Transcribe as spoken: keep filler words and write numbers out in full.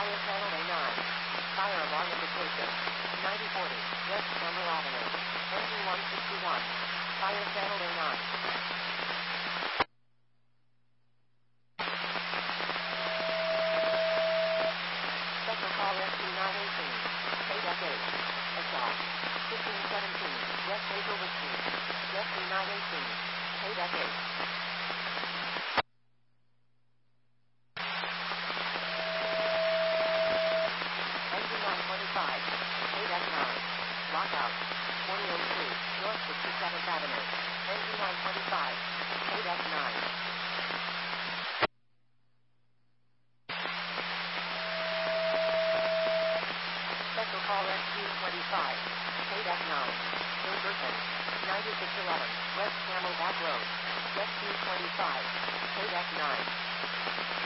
Fire channel A nine. Fire alarm indication. ninety forty, West Campbell Avenue. Engine one sixty-one. Fire channel A nine. Special call S P nine eighteen. K eight. Exhaust. fifteen seventeen, West Hazelwood Street. S P nine eighteen. K eight. twenty-five, eight nine, lockout, twenty-eight two, North sixty-seventh Avenue, engine nine twenty-five, eight nine. Special call S Q twenty-five, eight nine, Inversion, ninety-six eleven, West Camelback Road, S Q twenty-five, eight nine.